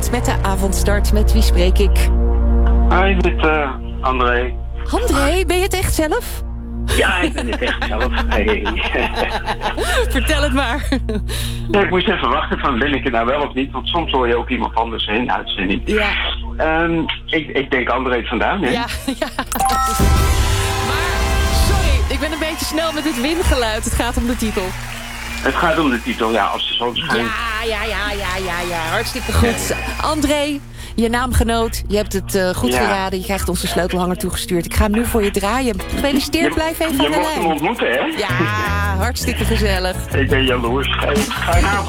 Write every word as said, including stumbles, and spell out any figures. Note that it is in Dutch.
Goedenavond met de avondstart. Met wie spreek ik? Hi, met uh, André. André, ben je het echt zelf? Ja, ik ben het echt zelf. Hey. Vertel het maar. Ja, ik moest even wachten van ben ik er nou wel of niet, want soms hoor je ook iemand anders in uitzending. Ja. Um, ik, ik denk André vandaan, hè? Ja, ja. Maar, sorry, ik ben een beetje snel met het wingeluid. Het gaat om de titel. Het gaat om de titel, ja, als de zon schijnt. Ja, ja, ja, ja, ja, ja. Hartstikke goed. André, je naamgenoot, je hebt het uh, goed ja. geraden. Je krijgt onze sleutelhanger toegestuurd. Ik ga hem nu voor je draaien. Gefeliciteerd, blijf even aan de lijn. Je mocht hem ontmoeten, hè? Ja, hartstikke gezellig. Ik ben jaloers. Fijne avond.